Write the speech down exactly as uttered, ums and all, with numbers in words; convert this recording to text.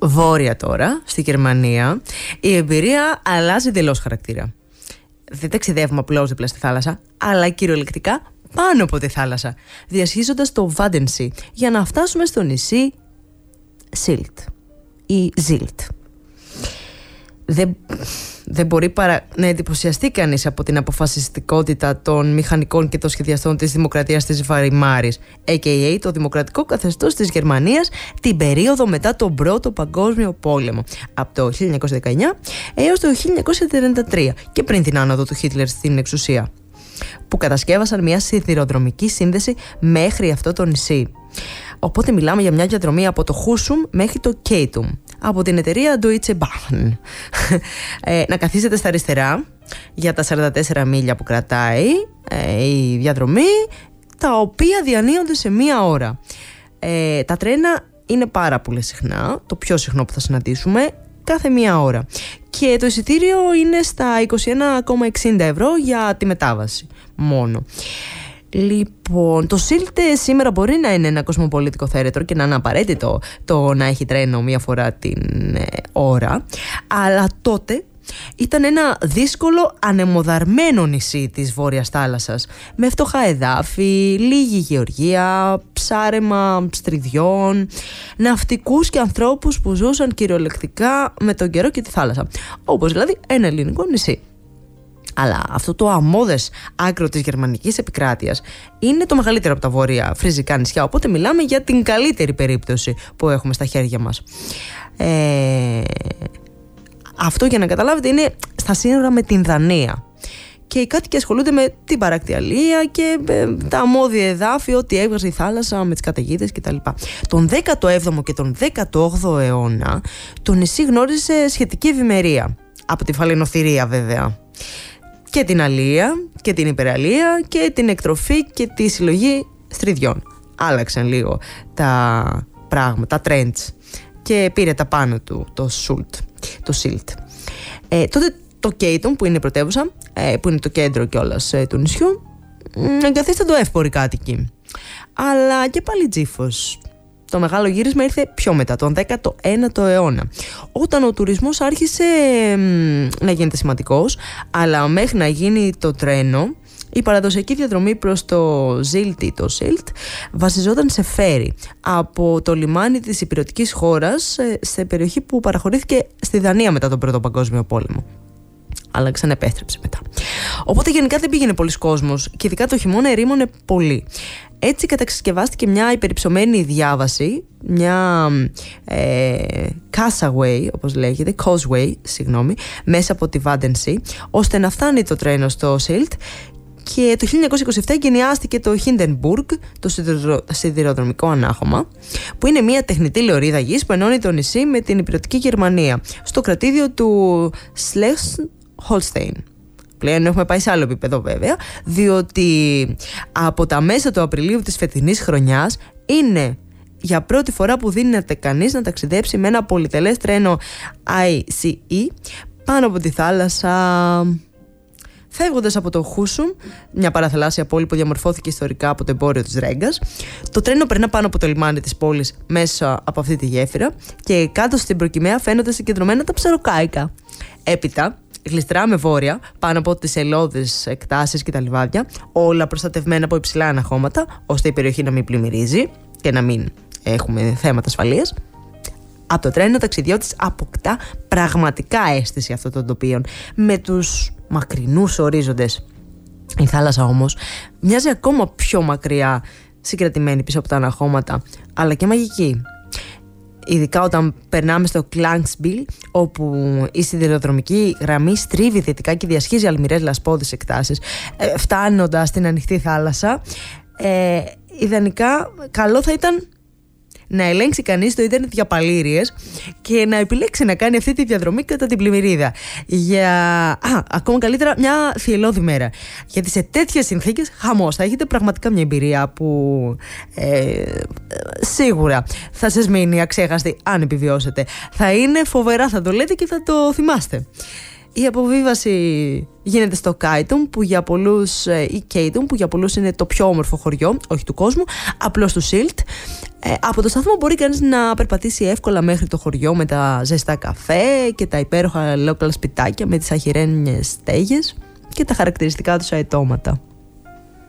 Βόρεια τώρα, στη Γερμανία, η εμπειρία αλλάζει εντελώς χαρακτήρα. Δεν ταξιδεύουμε απλώς δίπλα στη θάλασσα, αλλά κυριολεκτικά πάνω από τη θάλασσα, διασχίζοντας το Βάντενσι για να φτάσουμε στο νησί Σίλτ ή Ζίλτ. Δεν, δεν μπορεί παρά να εντυπωσιαστεί κανείς από την αποφασιστικότητα των μηχανικών και των σχεδιαστών της Δημοκρατίας της Βαϊμάρης, έι κέι έι το δημοκρατικό καθεστώς της Γερμανίας, την περίοδο μετά τον Πρώτο Παγκόσμιο Πόλεμο, από το χίλια εννιακόσια δεκαεννιά έως το χίλια εννιακόσια τριάντα τρία και πριν την άνοδο του Χίτλερ στην εξουσία, που κατασκεύασαν μια σιδηροδρομική σύνδεση μέχρι αυτό το νησί. Οπότε μιλάμε για μια διαδρομή από το Χούσουμ μέχρι το Κέιτουμ, από την εταιρεία Deutsche Bahn. ε, να καθίσετε στα αριστερά για τα σαράντα τέσσερα μίλια που κρατάει ε, η διαδρομή, τα οποία διανύονται σε μία ώρα. Ε, τα τρένα είναι πάρα πολύ συχνά, το πιο συχνό που θα συναντήσουμε, κάθε μία ώρα. Και το εισιτήριο είναι στα είκοσι ένα κόμμα εξήντα ευρώ για τη μετάβαση μόνο. Λοιπόν, το Σίλτ σήμερα μπορεί να είναι ένα κοσμοπολίτικο θέρετρο και να είναι απαραίτητο το να έχει τρένο μία φορά την ε, ώρα, αλλά τότε ήταν ένα δύσκολο ανεμοδαρμένο νησί της Βόρειας Θάλασσας, με φτωχά εδάφη, λίγη γεωργία, ψάρεμα στριδιών, ναυτικούς και ανθρώπους που ζούσαν κυριολεκτικά με τον καιρό και τη θάλασσα, όπως δηλαδή ένα ελληνικό νησί. Αλλά αυτό το αμμώδες άκρο της γερμανικής επικράτειας είναι το μεγαλύτερο από τα βόρεια φριζικά νησιά, οπότε μιλάμε για την καλύτερη περίπτωση που έχουμε στα χέρια μας. Ε... Αυτό, για να καταλάβετε, είναι στα σύνορα με την Δανία. Και οι κάτοικοι ασχολούνται με την παράκτη αλεία και ε, τα αμμώδια εδάφη, ό,τι έβγαζε η θάλασσα με τις καταιγίδες κτλ. Τον δέκατο έβδομο και τον δέκατο όγδοο αιώνα το νησί γνώρισε σχετική ευημερία. Από τη φαλαινοθυρία βέβαια. Και την αλεία και την υπεραλεία και την εκτροφή και τη συλλογή στριδιών. Άλλαξαν λίγο τα πράγματα, τα trends, και πήρε τα πάνω του το Σούλτ, το Σίλτ. Ε, τότε το Κέιτον, που είναι η πρωτεύουσα, ε, που είναι το κέντρο κιόλας ε, του νησιού, εγκαθίσταντο εύποροι κάτοικοι. Αλλά και πάλι τζίφος. Το μεγάλο γύρισμα ήρθε πιο μετά, τον δέκατο ένατο αιώνα, όταν ο τουρισμός άρχισε μ, να γίνεται σημαντικός, αλλά μέχρι να γίνει το τρένο, η παραδοσιακή διαδρομή προς το Ζίλτ ή το Σίλτ βασιζόταν σε φέρι από το λιμάνι της υπηρετικής χώρας σε περιοχή που παραχωρήθηκε στη Δανία μετά τον Πρώτο Παγκόσμιο Πόλεμο. Αλλά ξαναεπέστρεψε μετά. Οπότε γενικά δεν πήγαινε πολλοί κόσμος και ειδικά το χειμώνα ερήμωνε πολύ. Έτσι κατασκευάστηκε μια υπερυψωμένη διάβαση, μια ε, causeway, όπως λέγεται, causeway, συγγνώμη, μέσα από τη Βάντενσι, ώστε να φτάνει το τρένο στο Σίλτ. Και το χίλια εννιακόσια είκοσι επτά εγκαινιάστηκε το Hindenburg, το σιδηροδρομικό ανάχωμα, που είναι μια τεχνητή λεωρίδα γης που ενώνει το νησί με την υπηρετική Γερμανία, στο κρατήδιο του Schleswig-Holstein. Πλέον έχουμε πάει σε άλλο επίπεδο βέβαια, διότι από τα μέσα του Απριλίου της φετινής χρονιάς είναι για πρώτη φορά που δίνεται κανείς να ταξιδέψει με ένα πολυτελές τρένο άι σι ι πάνω από τη θάλασσα. Φεύγοντας από το Χούσουμ, μια παραθαλάσσια πόλη που διαμορφώθηκε ιστορικά από το εμπόριο της Ρέγκας, το τρένο περνά πάνω από το λιμάνι της πόλης μέσα από αυτή τη γέφυρα και κάτω στην προκυμαία φαίνονται συγκεντρωμένα τα ψαροκάικα. Έπειτα, γλιστρά με βόρεια, πάνω από τις ελώδεις εκτάσεις και τα λιβάδια, όλα προστατευμένα από υψηλά αναχώματα, ώστε η περιοχή να μην πλημμυρίζει και να μην έχουμε θέματα ασφαλείας. Από το τρένο ο ταξιδιώτης αποκτά πραγματικά αίσθηση αυτών των τοπίων, με τους μακρινούς ορίζοντες. Η θάλασσα όμως μοιάζει ακόμα πιο μακριά, συγκρατημένη πίσω από τα αναχώματα, αλλά και μαγική. Ειδικά όταν περνάμε στο Κλάνξμπιλ, όπου η σιδηροδρομική γραμμή στρίβει δυτικά και διασχίζει αλμυρές λασπώδεις εκτάσεις, ε, φτάνοντας στην ανοιχτή θάλασσα. Ε, ιδανικά καλό θα ήταν να ελέγξει κανείς το ίντερνετ για παλήριες και να επιλέξει να κάνει αυτή τη διαδρομή κατά την πλημμυρίδα. Για, α, ακόμα καλύτερα, μια θυελλώδη μέρα. Γιατί σε τέτοιες συνθήκες χαμός, θα έχετε πραγματικά μια εμπειρία που ε, σίγουρα θα σας μείνει αξέχαστη αν επιβιώσετε. Θα είναι φοβερά, θα το λέτε και θα το θυμάστε. Η αποβίβαση γίνεται στο Κάιτουμ, που για πολλούς, ή Κέιτουμ, που για πολλούς είναι το πιο όμορφο χωριό, όχι του κόσμου, απλώς του Σίλτ. Ε, από το σταθμό μπορεί κανείς να περπατήσει εύκολα μέχρι το χωριό με τα ζεστά καφέ και τα υπέροχα λόγκαλα σπιτάκια με τις αχυρένιες στέγες και τα χαρακτηριστικά τους αετώματα.